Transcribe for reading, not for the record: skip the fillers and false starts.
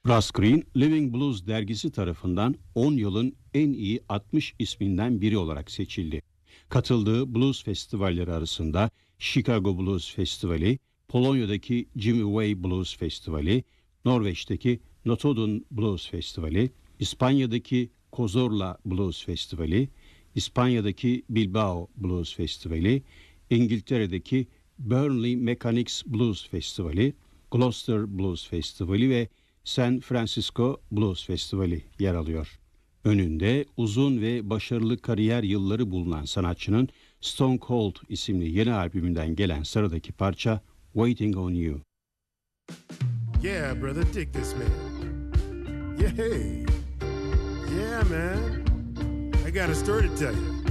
Russ Green, Living Blues dergisi tarafından 10 yılın en iyi 60 isminden biri olarak seçildi. Katıldığı blues festivalleri arasında Chicago Blues Festivali, Polonya'daki Jimmy Way Blues Festivali, Norveç'teki Notodden Blues Festivali, İspanya'daki Cozorla Blues Festivali, İspanya'daki Bilbao Blues Festivali, İngiltere'deki Burnley Mechanics Blues Festivali, Gloucester Blues Festivali ve San Francisco Blues Festivali yer alıyor. Önünde uzun ve başarılı kariyer yılları bulunan sanatçının Stone Cold isimli yeni albümünden gelen sıradaki parça Waiting on You. Yeah, brother, dig this, man. Yeah, hey. Yeah, man. I got a story to tell you.